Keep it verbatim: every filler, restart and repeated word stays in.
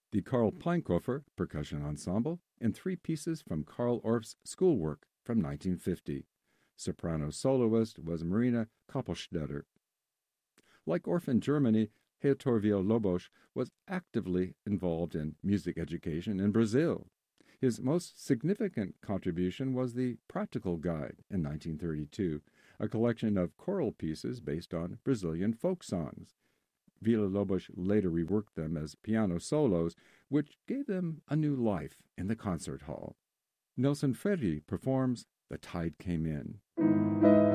the Karl Peinkofer Percussion Ensemble, and three pieces from Karl Orff's Schoolwork from nineteen fifty. Soprano soloist was Marina Koppelstetter. Like Orff in Germany, Heitor Villa-Lobos was actively involved in music education in Brazil. His most significant contribution was the Practical Guide in nineteen thirty-two, a collection of choral pieces based on Brazilian folk songs. Villa-Lobos later reworked them as piano solos, which gave them a new life in the concert hall. Nelson Freire performs The Tide Came In.